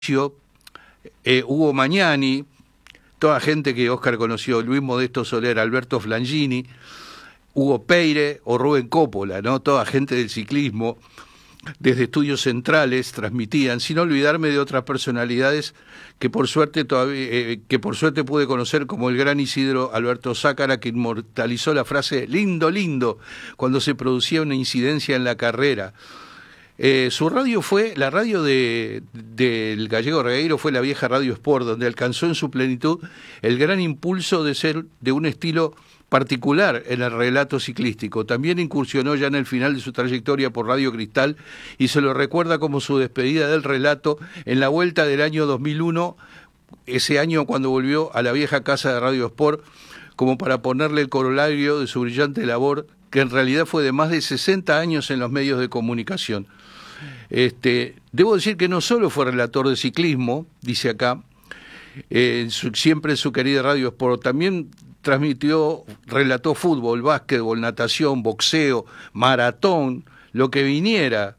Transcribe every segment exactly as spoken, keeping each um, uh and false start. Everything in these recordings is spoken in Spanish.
eh, Hugo Magnani, toda gente que Oscar conoció, Luis Modesto Soler, Alberto Flangini, Hugo Peire o Rubén Coppola, ¿no? Toda gente del ciclismo, desde estudios centrales transmitían, sin olvidarme de otras personalidades que por suerte todavía, eh, que por suerte pude conocer, como el gran Isidro Alberto Zácara, que inmortalizó la frase lindo, lindo, cuando se producía una incidencia en la carrera. Eh, su radio fue, la radio de, del Gallego Regueiro fue la vieja Radio Sport, donde alcanzó en su plenitud el gran impulso de ser de un estilo particular en el relato ciclístico. También incursionó ya en el final de su trayectoria por Radio Cristal y se lo recuerda como su despedida del relato en la vuelta del año dos mil uno, ese año cuando volvió a la vieja casa de Radio Sport, como para ponerle el corolario de su brillante labor, que en realidad fue de más de sesenta años en los medios de comunicación. Este, debo decir que no solo fue relator de ciclismo, dice acá, eh, su, siempre en su querida Radio Sport, también transmitió, relató fútbol, básquetbol, natación, boxeo, maratón, lo que viniera.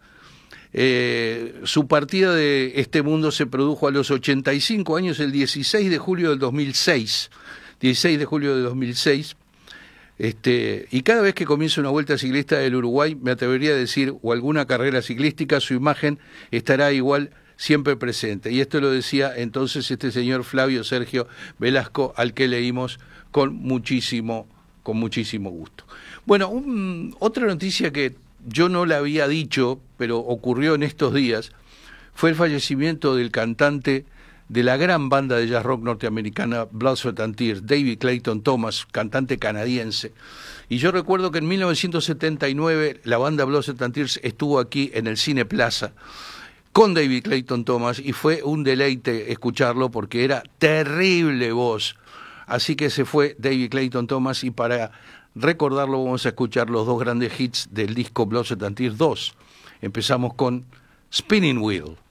Eh, su partida de este mundo se produjo a los ochenta y cinco años, el dieciséis de julio del dos mil seis. dieciséis de julio de dos mil seis. Este, y cada vez que comienza una vuelta ciclista del Uruguay, me atrevería a decir, o alguna carrera ciclística, su imagen estará igual siempre presente. Y esto lo decía entonces este señor Flavio Sergio Velasco, al que leímos con muchísimo, con muchísimo gusto. Bueno, un, otra noticia que yo no la había dicho, pero ocurrió en estos días, fue el fallecimiento del cantante de la gran banda de jazz rock norteamericana Blood, Sweat and Tears, David Clayton Thomas, cantante canadiense. Y yo recuerdo que en mil novecientos setenta y nueve la banda Blood, Sweat and Tears estuvo aquí en el Cine Plaza con David Clayton Thomas y fue un deleite escucharlo porque era terrible voz. Así que se fue David Clayton Thomas y para recordarlo vamos a escuchar los dos grandes hits del disco Blood, Sweat and Tears dos. Empezamos con Spinning Wheel.